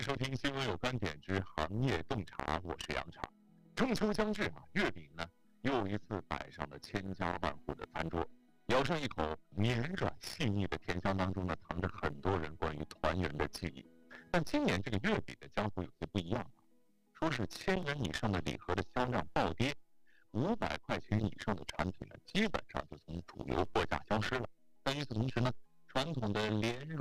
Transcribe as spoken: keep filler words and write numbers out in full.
收听新闻有观点之行业洞察，我是杨茶。中秋将至啊，月饼呢又一次摆上了千家万户的餐桌。咬上一口绵软细腻的甜香当中呢，藏着很多人关于团圆的记忆。但今年这个月饼的江湖有些不一样了，说是千元以上的礼盒的销量暴跌，五百块钱以上的产品呢，基本上就从主流货架消失了。但与此同时呢，传统的莲蓉